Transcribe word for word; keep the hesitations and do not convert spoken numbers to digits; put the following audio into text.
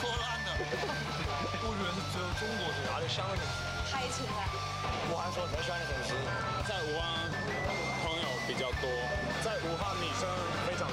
破烂的。我觉得是只有中国最大的香的城市。 海城啊。 武汉是我最喜欢的城市。 在武汉朋友比较多，在武汉女生非常